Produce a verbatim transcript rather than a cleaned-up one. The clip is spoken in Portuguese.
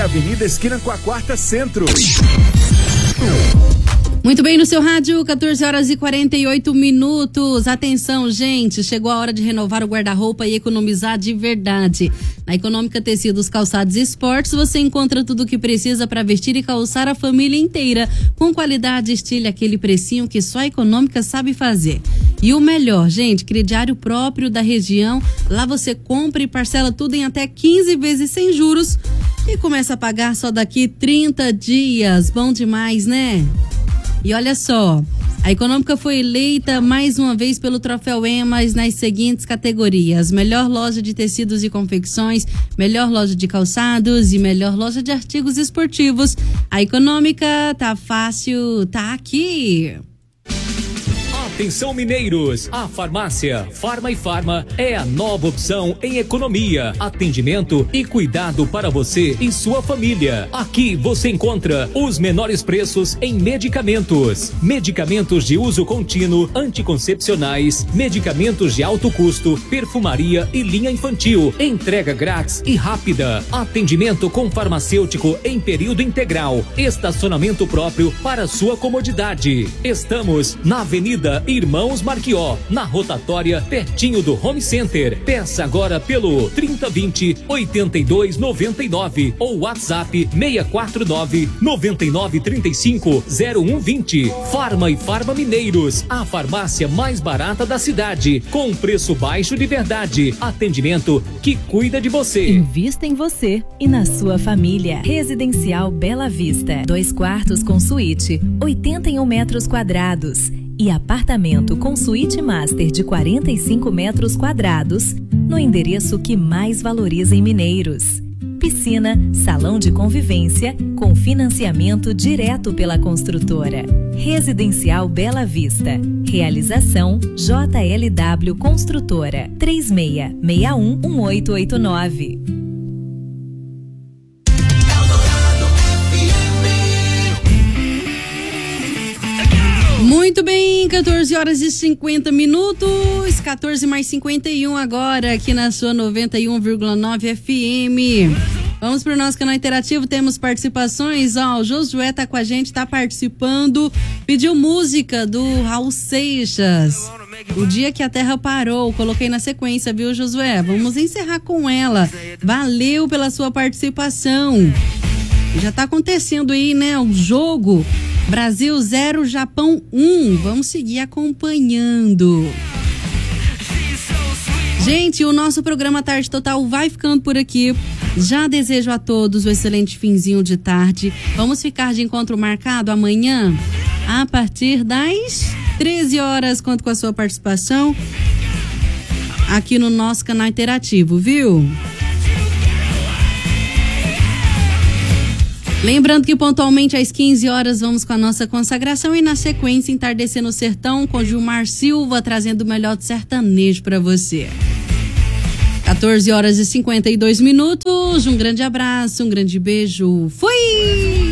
Avenida Esquina com a Quarta Centro. Muito bem, no seu rádio, quatorze horas e quarenta e oito minutos. Atenção, gente, chegou a hora de renovar o guarda-roupa e economizar de verdade. Na Econômica Tecidos, Calçados e Esportes, você encontra tudo o que precisa para vestir e calçar a família inteira. Com qualidade, estilo e aquele precinho que só a Econômica sabe fazer. E o melhor, gente, crediário próprio da região. Lá você compra e parcela tudo em até quinze vezes sem juros e começa a pagar só daqui trinta dias. Bom demais, né? E olha só, a Econômica foi eleita mais uma vez pelo Troféu Emas nas seguintes categorias: melhor loja de tecidos e confecções, melhor loja de calçados e melhor loja de artigos esportivos. A Econômica tá fácil, tá aqui. Atenção, mineiros, a farmácia Farma e Farma é a nova opção em economia, atendimento e cuidado para você e sua família. Aqui você encontra os menores preços em medicamentos, medicamentos de uso contínuo, anticoncepcionais, medicamentos de alto custo, perfumaria e linha infantil, entrega grátis e rápida, atendimento com farmacêutico em período integral, estacionamento próprio para sua comodidade. Estamos na Avenida Irmãos Marquió, na rotatória, pertinho do Home Center. Peça agora pelo trinta vinte, oitenta e dois noventa e nove ou WhatsApp seis quatro nove, nove nove três cinco, zero um dois zero. Farma e Farma Mineiros, a farmácia mais barata da cidade, com preço baixo de verdade. Atendimento que cuida de você. Invista em você e na sua família. Residencial Bela Vista, dois quartos com suíte, oitenta e um metros quadrados. E apartamento com suíte master de quarenta e cinco metros quadrados, no endereço que mais valoriza em Mineiros. Piscina, salão de convivência, com financiamento direto pela construtora. Residencial Bela Vista. Realização J L W Construtora. três seis seis um, um oito oito nove. Muito bem, quatorze horas e cinquenta minutos, quatorze mais cinquenta e um agora, aqui na sua noventa e um vírgula nove F M. Vamos pro nosso canal interativo, temos participações, ó, o Josué tá com a gente, tá participando, pediu música do Raul Seixas, O Dia que a Terra Parou, coloquei na sequência, viu, Josué? Vamos encerrar com ela, valeu pela sua participação. Já tá acontecendo aí, né, o jogo Brasil zero, Japão um. Vamos seguir acompanhando. Gente, o nosso programa Tarde Total vai ficando por aqui. Já desejo a todos um excelente finzinho de tarde. Vamos ficar de encontro marcado amanhã, a partir das treze horas. Conto com a sua participação aqui no nosso canal interativo, viu? Lembrando que pontualmente às quinze horas vamos com a nossa consagração e na sequência Entardecer no Sertão com Gilmar Silva trazendo o melhor do sertanejo para você. quatorze horas e cinquenta e dois minutos, um grande abraço, um grande beijo, fui!